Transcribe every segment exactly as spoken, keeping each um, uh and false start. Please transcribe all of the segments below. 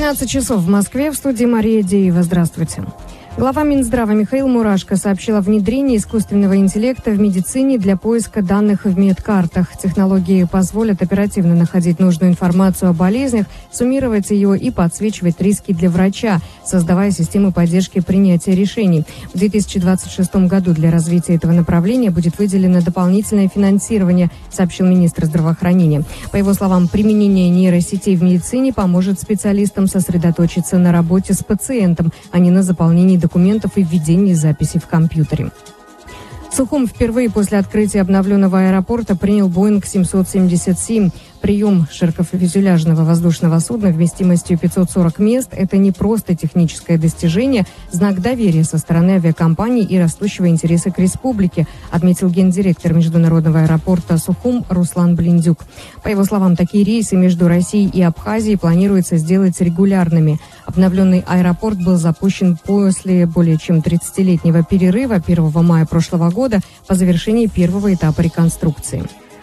двенадцать часов в Москве, в студии Мария Деева. Здравствуйте. Глава Минздрава Михаил Мурашко сообщил о внедрении искусственного интеллекта в медицине для поиска данных в медкартах. Технологии позволят оперативно находить нужную информацию о болезнях, суммировать ее и подсвечивать риски для врача, создавая системы поддержки принятия решений. В две тысячи двадцать шестом году для развития этого направления будет выделено дополнительное финансирование, сообщил министр здравоохранения. По его словам, применение нейросетей в медицине поможет специалистам сосредоточиться на работе с пациентом, а не на заполнении документов. документов и введении записей в компьютере. Сухум впервые после открытия обновленного аэропорта принял Боинг семьсот семьдесят семь. Прием широкофюзеляжного воздушного судна вместимостью пятьсот сорок мест – это не просто техническое достижение, знак доверия со стороны авиакомпаний и растущего интереса к республике, отметил гендиректор международного аэропорта Сухум Руслан Блиндюк. По его словам, такие рейсы между Россией и Абхазией планируется сделать регулярными. Обновленный аэропорт был запущен после более чем тридцатилетнего перерыва первого мая прошлого года по завершении первого этапа реконструкции.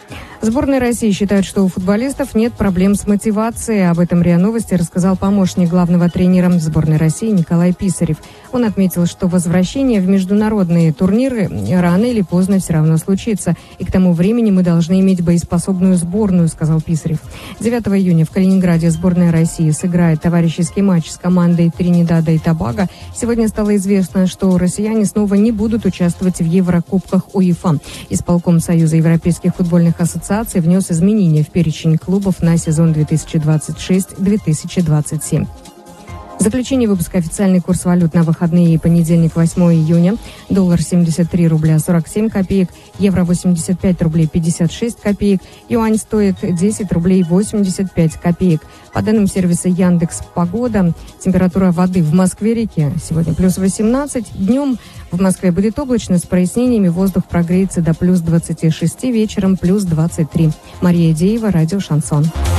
В сборной России считают, что у футболистов нет проблем с мотивацией. Об этом РИА Новости рассказал помощник главного тренера сборной России Николай Писарев. Он отметил, что возвращение в международные турниры рано или поздно все равно случится. И к тому времени мы должны иметь боеспособную сборную, сказал Писарев. девятого июня в Калининграде сборная России сыграет товарищеский матч с командой Тринидада и Тобаго. Сегодня стало известно, что россияне снова не будут участвовать в Еврокубках УЕФА. Исполком Союза европейских футбольных ассоциаций внес изменения в перечень клубов на сезон две тысячи двадцать шесть - две тысячи двадцать семь. Заключение выпуска. Официальный курс валют на выходные. Понедельник, восьмого июня. Доллар семьдесят три рубля сорок семь копеек. Евро восемьдесят пять рублей пятьдесят шесть копеек. Юань стоит десять рублей восемьдесят пять копеек. По данным сервиса Яндекс Погода, температура воды в Москве-реке сегодня плюс восемнадцать. Днем в Москве будет облачно с прояснениями. Воздух прогреется до плюс двадцати шести, вечером плюс двадцать три. Мария Деева, радио «Шансон».